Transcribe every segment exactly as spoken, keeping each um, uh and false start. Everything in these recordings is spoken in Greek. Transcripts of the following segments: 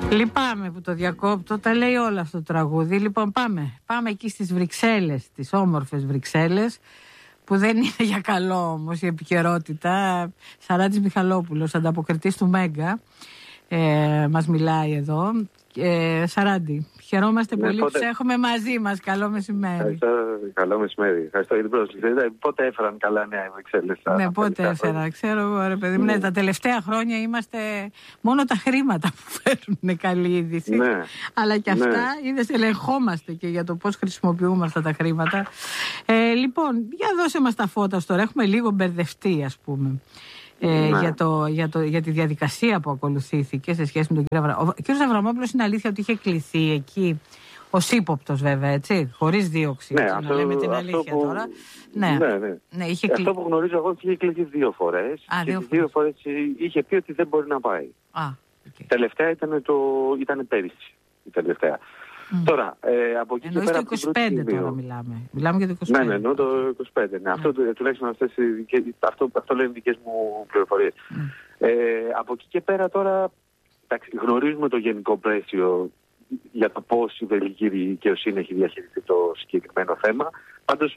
Λυπάμαι που το διακόπτω, τα λέει όλα αυτό το τραγούδι. Λοιπόν, πάμε. Πάμε εκεί στις Βρυξέλλες, τις όμορφες Βρυξέλλες, που δεν είναι για καλό όμως η επικαιρότητα. Σαράντης Μιχαλόπουλος, ανταποκριτής του Μέγκα, ε, μας μιλάει εδώ. Ε, Σαράντη, χαιρόμαστε ναι, πολύ πότε... που σε έχουμε μαζί μας. Καλό μεσημέρι. Ευχαριστώ, καλό μεσημέρι. Ευχαριστώ για την πρόσκληση. Πότε έφεραν καλά νέα οι Βρυξέλλες? Ναι, πότε έφεραν. Ξέρω εγώ, ρε παιδί μου. Ναι. Ναι, τα τελευταία χρόνια είμαστε μόνο τα χρήματα που φέρνουν καλή είδηση. Ναι. Αλλά και αυτά ναι. είδες, ελεγχόμαστε και για το πώς χρησιμοποιούμε αυτά τα χρήματα. Ε, λοιπόν, για δώσε μας τα φώτα τώρα. Έχουμε λίγο μπερδευτεί, ας πούμε. Ε, ναι. για, το, για, το, για τη διαδικασία που ακολουθήθηκε σε σχέση με τον κύριο Αβραμόπουλο. Ο κύριος Αβραμόπουλος είναι αλήθεια ότι είχε κληθεί εκεί ως ύποπτος, βέβαια, έτσι, χωρίς δίωξη. Ναι, έτσι, αυτό, να λέμε την αλήθεια που, τώρα. Ναι, ναι, ναι. ναι είχε αυτό που γνωρίζω εγώ είχε κληθεί δύο φορές. Α, και δύο, φορές. δύο φορές είχε πει ότι δεν μπορεί να πάει. Α, okay. Τελευταία ήταν, το, ήταν πέρυσι. Η τελευταία. Mm. Τώρα, ε, από εκεί εννοείς και πέρα. το είκοσι πέντε τώρα μιλάμε. Μιλάμε για το είκοσι πέντε. Ναι, ναι, εννοώ το είκοσι πέντε. Ναι. Mm. Αυτό, τουλάχιστον αυτές, αυτό, αυτό λένε δικές μου πληροφορίες. Mm. Ε, από εκεί και πέρα τώρα, εντάξει, γνωρίζουμε το γενικό πλαίσιο για το πώς η βελγική δικαιοσύνη έχει διαχειριστεί το συγκεκριμένο θέμα. Πάντως,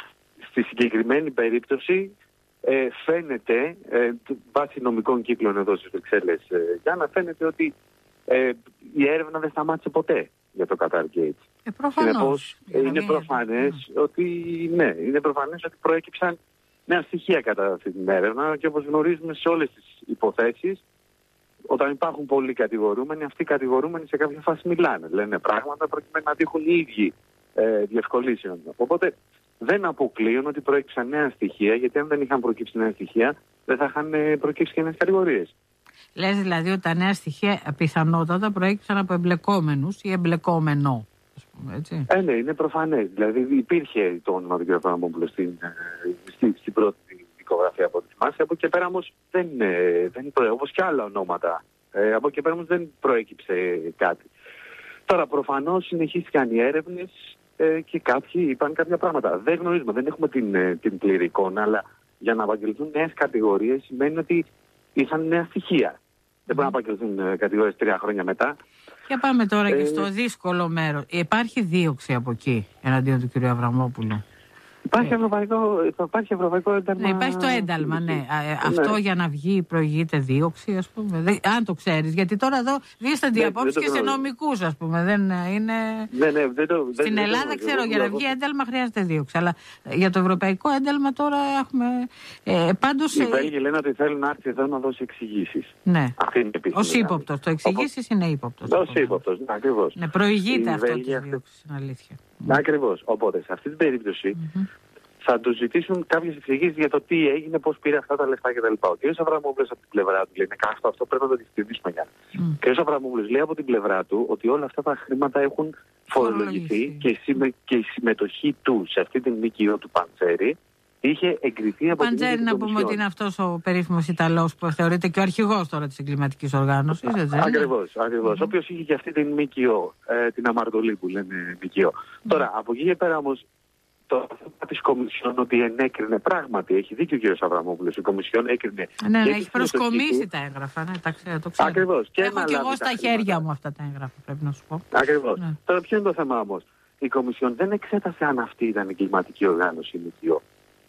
στη συγκεκριμένη περίπτωση ε, φαίνεται, ε, βάσει νομικών κύκλων εδώ στις Βρυξέλλες, ε, για να φαίνεται ότι ε, η έρευνα δεν σταμάτησε ποτέ για το Qatargate. Ε, προφανώς. Ε, είναι προφανές mm. ότι, ναι, είναι προφανές ότι προέκυψαν νέα στοιχεία κατά αυτή την έρευνα και όπως γνωρίζουμε σε όλες τις υποθέσεις, όταν υπάρχουν πολλοί κατηγορούμενοι, αυτοί οι κατηγορούμενοι σε κάποια φάση μιλάνε. Λένε πράγματα προκειμένου να τύχουν οι ίδιοι ε, διευκολύσεων. Οπότε δεν αποκλείουν ότι προέκυψαν νέα στοιχεία, γιατί αν δεν είχαν προκύψει νέα στοιχεία, δεν θα είχαν προκύψει και νέες κατηγορίες. Λες δηλαδή ότι τα νέα στοιχεία πιθανότατα προέκυψαν από εμπλεκόμενους ή εμπλεκόμενο, ας πούμε, έτσι. Ε, ναι, είναι προφανές. Δηλαδή υπήρχε το όνομα του κ. Αβραμόπουλου στην, στην, στην πρώτη δικογραφία από τη θυμάσαι. Από εκεί πέρα όμως δεν, δεν προέκυψε, όπως και άλλα ονόματα. Ε, από εκεί πέρα όμως δεν προέκυψε κάτι. Τώρα προφανώς συνεχίστηκαν οι έρευνες ε, και κάποιοι είπαν κάποια πράγματα. Δεν γνωρίζουμε, δεν έχουμε την, την πλήρη εικόνα, αλλά για να απαγγελθούν νέες κατηγορίες σημαίνει ότι είχαν νέα στοιχεία. Mm. Δεν μπορούν να απαγγελθούν κατηγορίες τρία χρόνια μετά. Και πάμε τώρα ε, και στο δύσκολο μέρος. Υπάρχει δίωξη από εκεί εναντίον του κ. Αβραμόπουλου? Υπάρχει ευρωπαϊκό, υπάρχει ευρωπαϊκό ένταλμα. Ναι, υπάρχει το ένταλμα, ναι. ναι. Αυτό ναι. για να βγει προηγείται δίωξη, ας πούμε. Δεν, αν το ξέρεις. Γιατί τώρα εδώ δίστανται οι απόψεις και σε νομικούς, ας πούμε. Δεν είναι... Ναι, ναι, δεν το, Στην δεν, Ελλάδα, δεν ξέρω, για να βγει ένταλμα χρειάζεται δίωξη. Αλλά για το ευρωπαϊκό ένταλμα τώρα έχουμε... Ε, πάντως, οι Βέλγοι λένε ότι θέλουν να έρθει εδώ να δώσει εξηγήσεις. Ναι. Αυτή είναι επίσημη. Ως ύποπτος. Το εξηγήσεις είναι ύποπτος. Ως ύποπτος, ναι, ακριβώς. Ναι, προηγείται αυτό τη δίωξη, είναι αλήθεια. Ακριβώς. Οπότε, σε αυτή την περίπτωση, mm-hmm. θα του ζητήσουν κάποιες εξηγήσεις για το τι έγινε, πώς πήρε αυτά τα λεφτά κτλ. Ο κ. Αβραμόπουλος από την πλευρά του λέει: ναι, αυτό, αυτό πρέπει να το διευκρινίσουμε για. Mm. Ο κ. Αβραμόπουλος λέει από την πλευρά του ότι όλα αυτά τα χρήματα έχουν φορολογηθεί και η, συμμε... και η συμμετοχή του σε αυτή την ΜΚΟ του Παντζέρη είχε εγκριθεί από την Παντζέρη. Παντζέρη, να πούμε ότι είναι αυτός ο περίφημος Ιταλός που θεωρείται και ο αρχηγός τώρα της εγκληματικής οργάνωσης. Ακριβώς, ακριβώς. Mm-hmm. Ο οποίος είχε και αυτή την ΜΚΟ, ε, την αμαρτωλή που λένε ΜΚΟ. Mm. Τώρα, από εκεί και πέρα όμως, το θέμα της Κομισιόν ότι ενέκρινε πράγματι, έχει δίκιο ο κ. Αβραμόπουλος, η Κομισιόν έκρινε. Ναι, ναι, έχει προσκομίσει τα έγγραφα, ναι, τα ξέρω, το ξέρω. Ακριβώς. Και έχω και εγώ στα χέρια μου αυτά τα έγγραφα, πρέπει να σου πω. Ακριβώς. Ναι. Τώρα ποιο είναι το θέμα όμως? Η Κομισιόν δεν εξέτασε αν αυτή ήταν εγκληματική οργάνωση ή ΜΚΟ.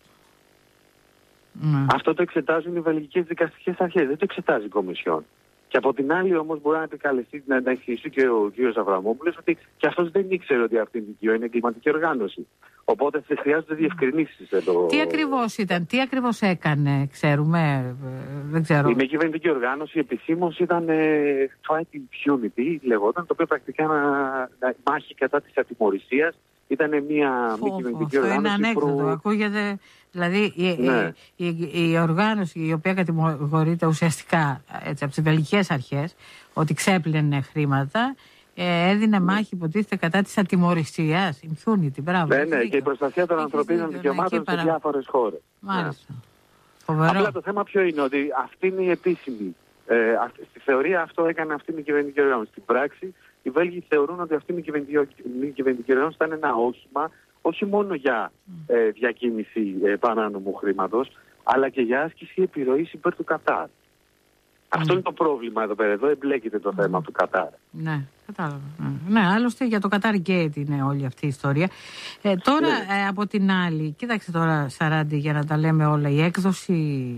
Ναι. Αυτό το εξετάζουν οι βελγικές δικαστικές αρχές, δεν το εξετάζει η Κομισιόν. Και από την άλλη όμως μπορεί να επικαλεστεί, να εξηγήσει και ο κ. Αβραμόπουλος ότι και αυτός δεν ήξερε ότι αυτή η ΜΚΟ είναι εγκληματική οργάνωση. Οπότε δεν χρειάζονται διευκρινήσεις εδώ. Τι ακριβώς ήταν, τι ακριβώς έκανε, ξέρουμε, δεν ξέρω. Η μη κυβερνητική οργάνωση επισήμως ήταν ε, Fight Impunity, λεγόταν, το οποίο πρακτικά να, μάχη κατά της ατιμωρησίας. Ήταν μια μη κυβερνητική οργάνωση. Αυτό είναι ανέκδοτο, προ... ακούγεται, δηλαδή η, ναι. η, η, η οργάνωση η οποία κατηγορείται ουσιαστικά έτσι, από τις βελγικές αρχές ότι ξέπλαινε χρήματα, Ε, έδινε μάχη, υποτίθεται, κατά της ατιμωρησίας. Impunity, μπράβο. Ναι, ναι, και η προστασία των ανθρωπίνων δικαιωμάτων σε διάφορες χώρες. Μάλιστα. Ναι. Απλά το θέμα ποιο είναι, ότι αυτή είναι η επίσημη. Ε, αυτή, στη θεωρία αυτό έκανε αυτή η κυβερνητική οργάνωση. Στην πράξη, οι Βέλγοι θεωρούν ότι αυτή η κυβερνητική οργάνωση ήταν ένα όχημα, όχι μόνο για ε, διακίνηση ε, παράνομου χρήματος, αλλά και για άσκηση επιρροής υπέρ του Κατάρ. Αυτό είναι το πρόβλημα εδώ πέρα. Εδώ εμπλέκεται το θέμα του Κατάρ. Ναι, κατάλαβα. Ναι, άλλωστε για το Κατάρ Γκέιτ είναι όλη αυτή η ιστορία. Ε, τώρα ε, από την άλλη, κοίταξε τώρα Σαράντη, για να τα λέμε όλα, η έκδοση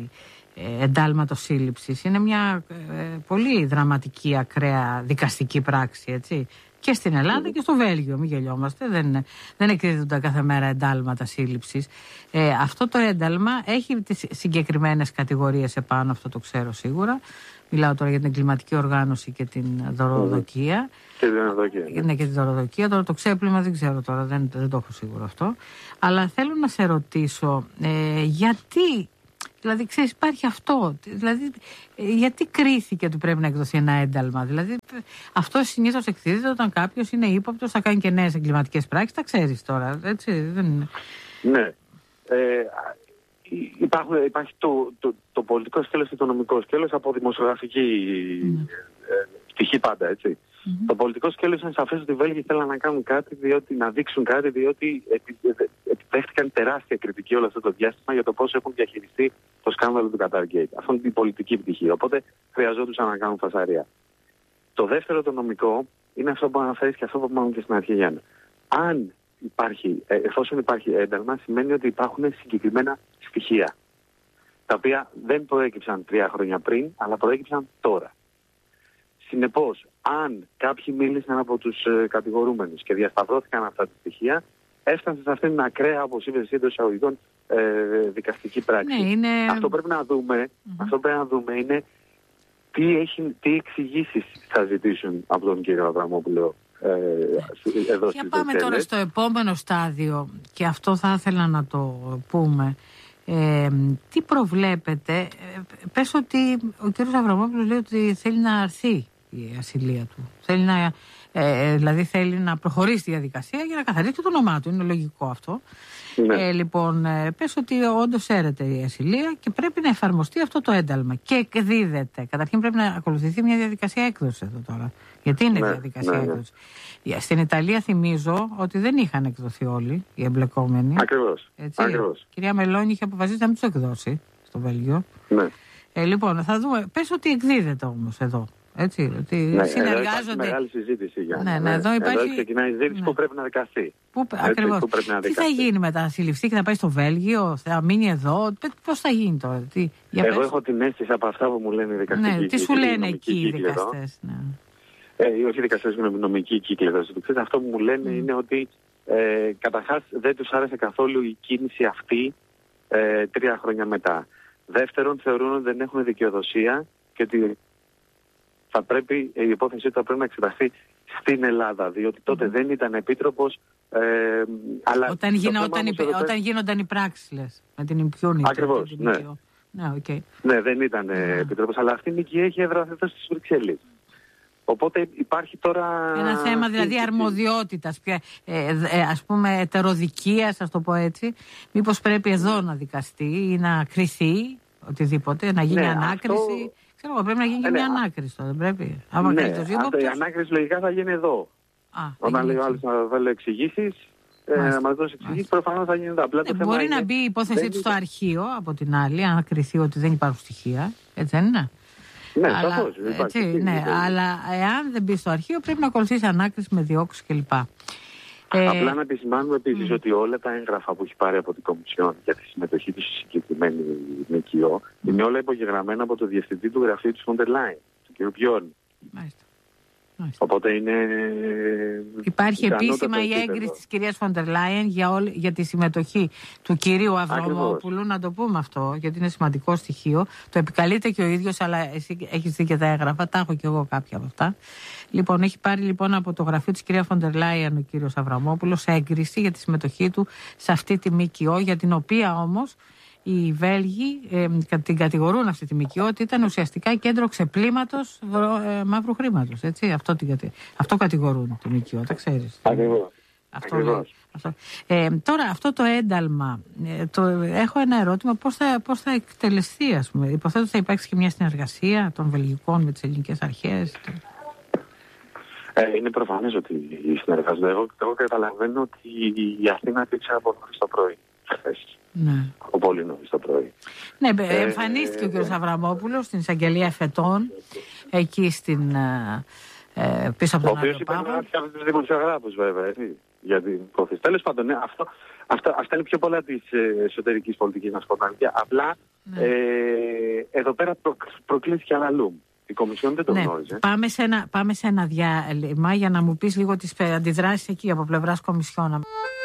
ε, εντάλματος σύλληψης είναι μια ε, πολύ δραματική, ακραία δικαστική πράξη, έτσι. Και στην Ελλάδα mm. και στο Βέλγιο, μην γελιόμαστε, δεν, δεν εκδίδονται κάθε μέρα εντάλματα σύλληψης. Ε, αυτό το ένταλμα έχει τις συγκεκριμένες κατηγορίες επάνω, αυτό το ξέρω σίγουρα. Μιλάω τώρα για την εγκληματική οργάνωση και την δωροδοκία. Mm. Και την δωροδοκία. Ναι. ναι, και την δωροδοκία. Τώρα το ξέπλυμα δεν ξέρω τώρα, δεν, δεν το έχω σίγουρο αυτό. Αλλά θέλω να σε ρωτήσω, ε, γιατί... Δηλαδή, ξέρεις, υπάρχει αυτό. Δηλαδή, γιατί κρίθηκε ότι πρέπει να εκδοθεί ένα ένταλμα? Δηλαδή, αυτό συνήθως εκδίδεται όταν κάποιος είναι ύποπτος, θα κάνει και νέες εγκληματικές πράξεις. Τα ξέρεις τώρα, έτσι, δεν είναι? Ναι. Ε, υπάρχουν, υπάρχει το, το, το πολιτικό σκέλος και το νομικό σκέλος από δημοσιογραφική mm. ε, πτυχή πάντα, έτσι. Mm-hmm. Το πολιτικό σκέλος είναι σαφές ότι οι Βέλγοι θέλουν να κάνουν κάτι, διότι, να δείξουν κάτι, διότι επιδέχτηκαν τεράστια κριτική όλο αυτό το διάστημα για το πώς έχουν διαχειριστεί το σκάνδαλο του Κατάρ Γκέιτ. Αυτό είναι η πολιτική πτυχή. Οπότε χρειαζόντουσαν να κάνουν φασαρία. Το δεύτερο, το νομικό, είναι αυτό που αναφέρεις και αυτό που είπαμε και στην αρχή, Γιάννα. Αν υπάρχει, εφόσον υπάρχει ένταλμα, σημαίνει ότι υπάρχουν συγκεκριμένα στοιχεία, τα οποία δεν προέκυψαν τρία χρόνια πριν, αλλά προέκυψαν τώρα. Συνεπώς, αν κάποιοι μίλησαν από τους ε, κατηγορούμενους και διασταυρώθηκαν αυτά τα στοιχεία, έφτασαν σε αυτήν την ακραία, όπως είπες εσύ, εντός εισαγωγικών, ε, δικαστική πράξη. Ναι, είναι... Αυτό πρέπει να δούμε, mm-hmm. αυτό πρέπει να δούμε είναι τι, έχει, τι εξηγήσεις θα ζητήσουν από τον κύριο Αβραμόπουλο ε, εδώ στις Για πάμε τώρα στο επόμενο στάδιο, και αυτό θα ήθελα να το πούμε. Ε, τι προβλέπετε? Ε, πες ότι ο κύριος Αβραμόπουλος λέει ότι θέλει να αρθεί η ασυλία του. Θέλει να, ε, δηλαδή θέλει να προχωρήσει τη διαδικασία για να καθαρίσει το όνομά του. Είναι λογικό αυτό. Ναι. Ε, λοιπόν, ε, πες ότι όντως έρεται η ασυλία και πρέπει να εφαρμοστεί αυτό το ένταλμα. Και εκδίδεται. Καταρχήν πρέπει να ακολουθηθεί μια διαδικασία έκδοσης εδώ τώρα. Γιατί είναι ναι, διαδικασία ναι, ναι. έκδοση. Στην Ιταλία θυμίζω ότι δεν είχαν εκδοθεί όλοι οι εμπλεκόμενοι. Ακριβώς. Ακριβώς. Η κυρία Μελώνη είχε αποφασίσει να μην τους εκδώσει στο Βέλγιο. Ναι. Ε, λοιπόν, θα δούμε. Πες ότι εκδίδεται όμως εδώ. Έτσι, ότι ναι, συνεργάζονται. Είναι μεγάλη συζήτηση για ναι, ναι, εδώ υπάρχει... Εδώ ξεκινάει η συζήτηση ναι. που πρέπει να δικαστεί. Που... Ακριβώς. Που πρέπει να δικαστεί. Τι θα γίνει μετά, θα συλληφθεί και θα πάει στο Βέλγιο, θα μείνει εδώ? Πώς θα γίνει τώρα? Τι... Εγώ πες. έχω την αίσθηση από αυτά που μου λένε οι δικαστικοί. Ναι, τι σου λένε εκεί οι δικαστές? Ναι. Ε, όχι οι δικαστές, είναι νομικοί κύκλοι εδώ. Αυτό που μου λένε mm. είναι ότι ε, καταρχάς δεν τους άρεσε καθόλου η κίνηση αυτή ε, τρία χρόνια μετά. Δεύτερον, θεωρούν ότι δεν έχουν δικαιοδοσία και ότι θα πρέπει, η υπόθεση του θα πρέπει να εξεταστεί στην Ελλάδα, διότι τότε mm. δεν ήταν επίτροπος. Ε, αλλά όταν, γίνα, όταν, υπ, όταν πέρα... γίνονταν οι πράξεις, λες, με την impunity. Ακριβώς, ναι. Ναι, okay. ναι, δεν ήταν mm. επίτροπος, αλλά αυτή η νίκη έχει έδρα εδώ στις Βρυξέλλες. Οπότε υπάρχει τώρα... Ένα θέμα δηλαδή αρμοδιότητας, πια, ε, ε, ας πούμε ετεροδικίας, ας το πω έτσι. Μήπως πρέπει εδώ να δικαστεί ή να κριθεί οτιδήποτε, να γίνει ναι, ανάκριση. Αυτό... Ξέρω εγώ, πρέπει να γίνει ε, μια ναι, ανάκριση τώρα, δεν πρέπει. Άμα ναι, αυτό, η ανάκριση λογικά θα γίνει εδώ. Α, όταν λέει ο άλλος να βάλει εξηγήσεις, ε, να μας δώσει εξηγήσεις, προφανώς θα γίνει εδώ. Απλά ε, μπορεί να μπει η υπόθεσή του στο αρχείο, από την άλλη, αν κριθεί ότι δεν υπάρχουν στοιχεία. Έτσι δεν είναι? Ναι, αλλά, σαφώς, έτσι, ναι, αλλά εάν δεν μπει στο αρχείο πρέπει να ακολουθήσει ανάκριση με διώξεις κλπ. Απλά να επισημάνουμε επίσης mm. ότι όλα τα έγγραφα που έχει πάρει από την Κομισιόν για τη συμμετοχή του στη συγκεκριμένη ΜΚΟ mm. είναι όλα υπογεγραμμένα από το διευθυντή του γραφείου της Φόντερ Λάιν, του κ. Μπιόρν. Μάλιστα. Οπότε είναι... Υπάρχει επίσημα η έγκριση της κυρίας Φόντερ Λάιεν για, όλη, για τη συμμετοχή του κυρίου Αβραμόπουλου. Να το πούμε αυτό, γιατί είναι σημαντικό στοιχείο. Το επικαλείται και ο ίδιος, αλλά εσύ έχεις δει και τα έγγραφα. Τα έχω και εγώ κάποια από αυτά. Λοιπόν, έχει πάρει λοιπόν από το γραφείο της κυρία Φόντερ Λάιεν ο κύριος Αβραμόπουλος έγκριση για τη συμμετοχή του σε αυτή τη ΜΚΟ, για την οποία όμως οι Βέλγοι ε, την κατηγορούν αυτή τη ΜΚΟ ότι ήταν ουσιαστικά κέντρο ξεπλήματος ε, μαύρου χρήματος. Έτσι, αυτό, αυτό κατηγορούν τη ΜΚΟ, τα ξέρεις. Ακριβώς. Αυτό Ακριβώς. Αυτό. Ε, τώρα αυτό το ένταλμα, ε, το, έχω ένα ερώτημα, πώς θα, πώς θα εκτελεστεί, ας πούμε. Υποθέτω ότι θα υπάρξει και μια συνεργασία των βελγικών με τις ελληνικές αρχές. Ε, είναι προφανές ότι συνεργάζονται. Εγώ, εγώ καταλαβαίνω ότι η Αθήνα δείξε από νωρίς το πρωί. χθες. Ναι. Από πολύ νωρίς το πρωί. Ναι, ε, εμφανίστηκε ε, ο κ. Ε, Αβραμόπουλος στην εισαγγελία εφετών, εκεί στην, ε, πίσω από τον Άγιο Παύλο. Ο οποίος είπε να τους δημοσιογράφους βέβαια, έτσι, για την υπόθεση. Τέλος πάντων, ναι, αυτό, αυτό, αυτά είναι πιο πολλά της ε, εσωτερικής πολιτικής, να σου πω την αλήθεια. Απλά ναι. ε, εδώ πέρα προ, προκλήθηκε αλλαλού. Η Κομισιόν δεν το ναι. γνώριζε. Πάμε σε, ένα, πάμε σε ένα διάλειμμα για να μου πεις λίγο τις αντιδράσεις εκεί από πλευράς Κομισιόν.